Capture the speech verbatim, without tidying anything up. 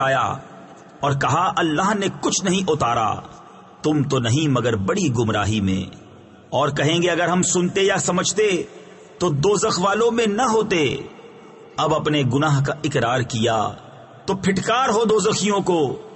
आया और कहा, अल्लाह ने कुछ नहीं उतारा, तुम तो नहीं मगर बड़ी गुमराही में। और कहेंगे, अगर हम सुनते या समझते तो दोज़ख वालों में न होते। अब अपने गुनाह का इकरार किया तो फिटकार हो दोज़खियों को।